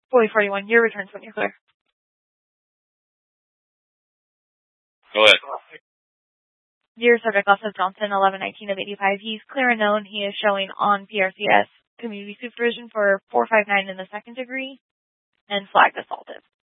Fully 41, your returns when you're clear. Go ahead. Your subject also Johnson, 1119 of 85. He's clear and known. He is showing on PRCS community supervision for 459 in the second degree and flagged assaultive.